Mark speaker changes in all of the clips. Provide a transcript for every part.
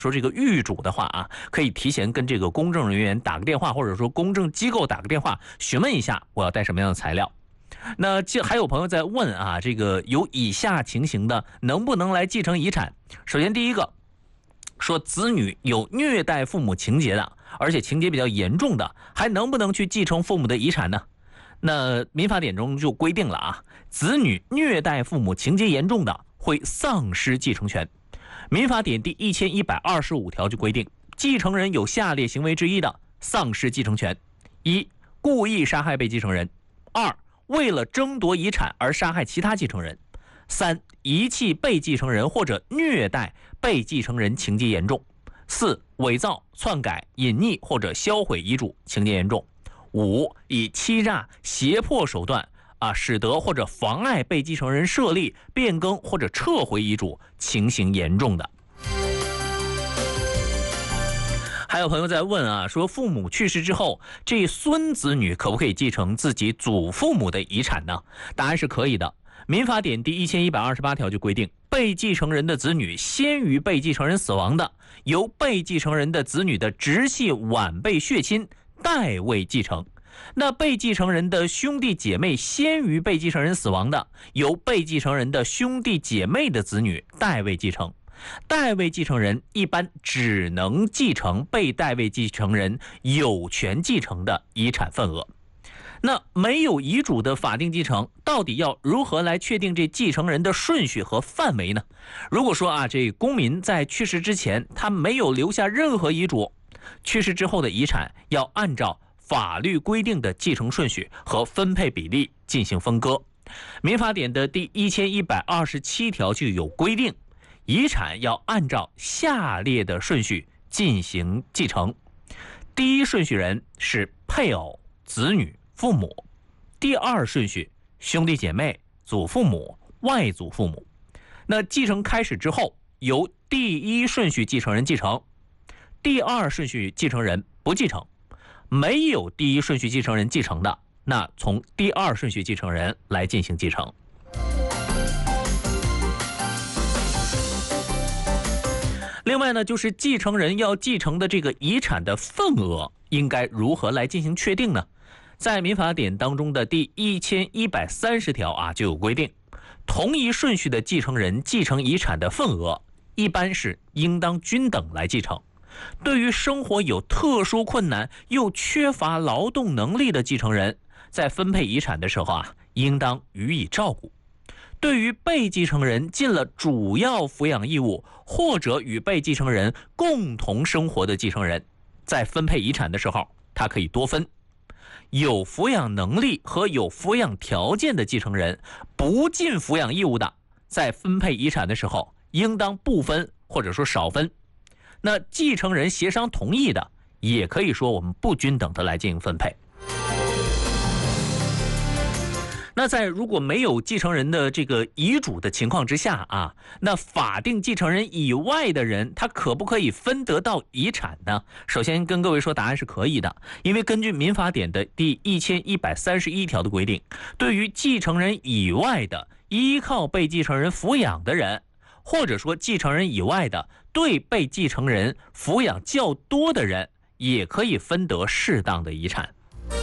Speaker 1: 说这个预嘱的话啊，可以提前跟这个公证人员打个电话，或者说公证机构打个电话询问一下我要带什么样的材料。那还有朋友在问啊，这个有以下情形的能不能来继承遗产？首先第一个，说子女有虐待父母情节的，而且情节比较严重的，还能不能去继承父母的遗产呢？那民法典中就规定了啊，子女虐待父母情节严重的会丧失继承权。民法典第1125条就规定，继承人有下列行为之一的，丧失继承权：一、故意杀害被继承人；二、为了争夺遗产而杀害其他继承人；三、遗弃被继承人或者虐待被继承人情节严重；四、伪造、篡改、隐匿或者销毁遗嘱情节严重；五、以欺诈、胁迫手段使得或者妨碍被继承人设立、变更或者撤回遗嘱情形严重的。还有朋友在问啊，说父母去世之后，这孙子女可不可以继承自己祖父母的遗产呢？答案是可以的。民法典第1128条就规定，被继承人的子女先于被继承人死亡的，由被继承人的子女的直系晚辈血亲代位继承。那被继承人的兄弟姐妹先于被继承人死亡的，由被继承人的兄弟姐妹的子女代位继承。代位继承人一般只能继承被代位继承人有权继承的遗产份额。那没有遗嘱的法定继承，到底要如何来确定这继承人的顺序和范围呢？如果说这公民在去世之前他没有留下任何遗嘱，去世之后的遗产要按照法律规定的继承顺序和分配比例进行分割。民法典的第1127条就有规定，遗产要按照下列的顺序进行继承。第一顺序人是配偶、子女、父母；第二顺序兄弟姐妹、祖父母、外祖父母。那继承开始之后，由第一顺序继承人继承，第二顺序继承人不继承。没有第一顺序继承人继承的，那从第二顺序继承人来进行继承。另外呢，就是继承人要继承的这个遗产的份额应该如何来进行确定呢？在民法典当中的第1130条就有规定，同一顺序的继承人继承遗产的份额一般是应当均等来继承。对于生活有特殊困难又缺乏劳动能力的继承人，在分配遗产的时候应当予以照顾。对于被继承人尽了主要抚养义务或者与被继承人共同生活的继承人，在分配遗产的时候，他可以多分。有抚养能力和有抚养条件的继承人不尽抚养义务的，在分配遗产的时候应当不分或者说少分。那继承人协商同意的，也可以说我们不均等的来进行分配。那在如果没有继承人的这个遗嘱的情况之下那法定继承人以外的人，他可不可以分得到遗产呢？首先跟各位说，答案是可以的，因为根据民法典的第1131条的规定，对于继承人以外的依靠被继承人抚养的人，或者说继承人以外的对被继承人抚养较多的人，也可以分得适当的遗产。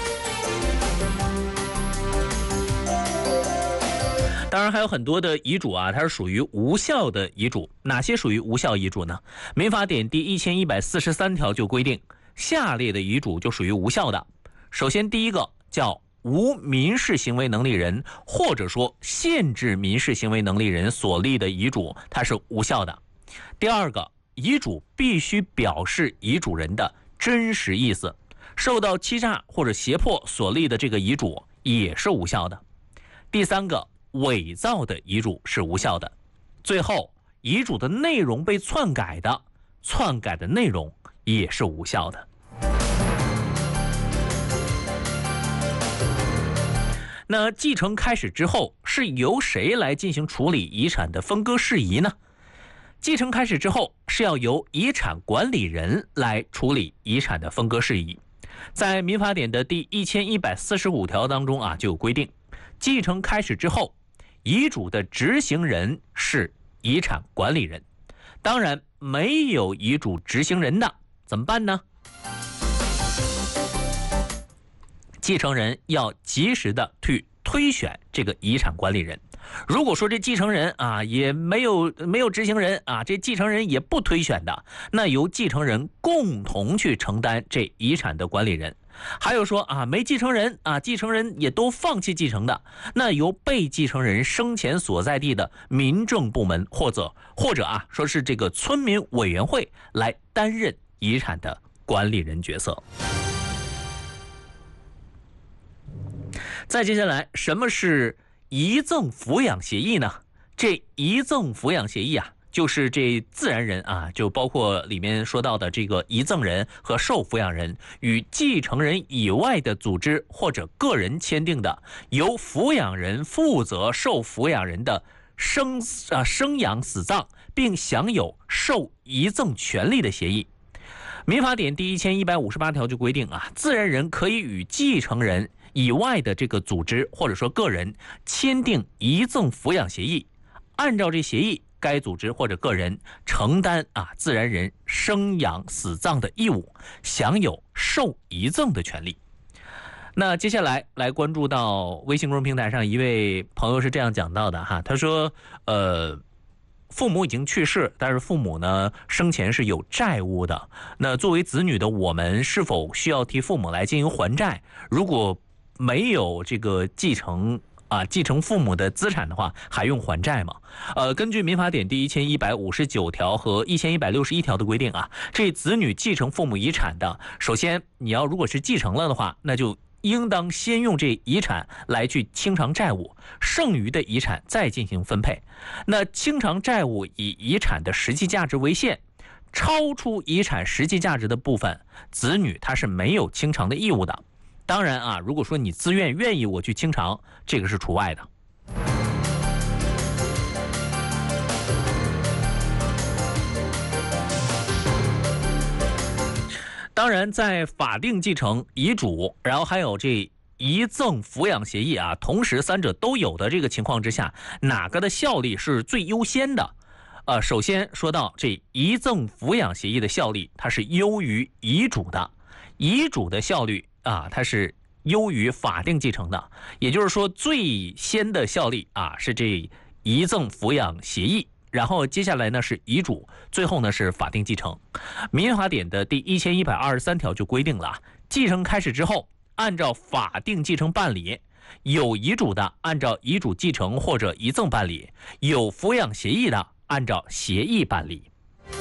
Speaker 1: 当然还有很多的遗嘱它是属于无效的遗嘱。哪些属于无效遗嘱呢？民法典第1143条就规定，下列的遗嘱就属于无效的。首先第一个叫无民事行为能力人或者说限制民事行为能力人所立的遗嘱，它是无效的。第二个，遗嘱必须表示遗嘱人的真实意思，受到欺诈或者胁迫所立的这个遗嘱也是无效的。第三个，伪造的遗嘱是无效的。最后，遗嘱的内容被篡改的，篡改的内容也是无效的。那继承开始之后，是由谁来进行处理遗产的分割事宜呢？继承开始之后，是要由遗产管理人来处理遗产的分割事宜。在民法典的第1145条当中就有规定，继承开始之后，遗嘱的执行人是遗产管理人。 当然，没有遗嘱执行人的怎么办呢？继承人要及时的去推选这个遗产管理人。如果说这继承人啊也没有执行人啊，这继承人也不推选的，那由继承人共同去承担这遗产的管理人。还有说啊没继承人啊，继承人也都放弃继承的，那由被继承人生前所在地的民政部门或者啊说是这个村民委员会来担任遗产的管理人角色。再接下来，什么是遗赠抚养协议呢？这遗赠抚养协议啊，就是这自然人啊，就包括里面说到的这个遗赠人和受抚养人与继承人以外的组织或者个人签订的，由抚养人负责受抚养人的生养死葬，并享有受遗赠权利的协议。民法典第1158条就规定啊，自然人可以与继承人以外的这个组织或者说个人签订遗赠抚养协议，按照这协议，该组织或者个人承担自然人生养死葬的义务，享有受遗赠的权利。那接下来关注到微信公众平台上一位朋友是这样讲到的哈，他说父母已经去世，但是父母呢生前是有债务的，那作为子女的我们是否需要替父母来进行还债？如果没有这个继承父母的资产的话，还用还债吗？根据民法典第1159条和1161条的规定啊，这子女继承父母遗产的，首先你要如果是继承了的话，那就应当先用这遗产来去清偿债务，剩余的遗产再进行分配。那清偿债务以遗产的实际价值为限，超出遗产实际价值的部分，子女他是没有清偿的义务的。当然啊，如果说你自愿意我去清偿，这个是除外的。当然，在法定继承、遗嘱，然后还有这遗赠抚养协议啊，同时三者都有的这个情况之下，哪个的效力是最优先的？首先说到这遗赠抚养协议的效力，它是优于遗嘱的，遗嘱的效率它是优于法定继承的，也就是说最先的效力是这遗赠抚养协议。然后接下来呢是遗嘱，最后呢是法定继承。民法典的第1123条就规定了，继承开始之后，按照法定继承办理；有遗嘱的，按照遗嘱继承或者遗赠办理；有抚养协议的，按照协议办理。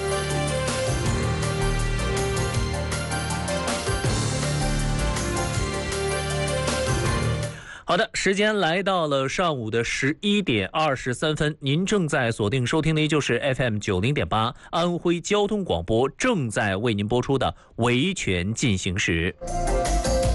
Speaker 1: 好的，时间来到了上午的11点23分，您正在锁定收听的就是 FM 90.8安徽交通广播正在为您播出的维权进行时。